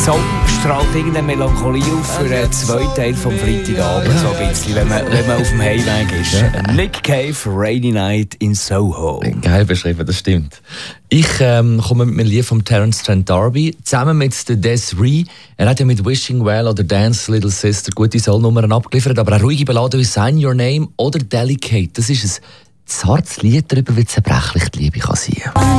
Song strahlt irgendeine Melancholie auf für den zweiten Teil vom Freitagabend, so ein bisschen, wenn man auf dem Heimweg ist. Ja. Nick Cave, Rainy Night in Soho. Geil beschrieben, das stimmt. Ich komme mit einem Lied von Terence Trent D'Arby, zusammen mit der Desiree. Er hat ja mit Wishing Well oder Dance Little Sister gute Soul-Nummern abgeliefert, aber auch ruhige Balladen wie Sign Your Name oder Delicate. Das ist ein zartes Lied darüber, wie zerbrechlich die Liebe kann sein kann.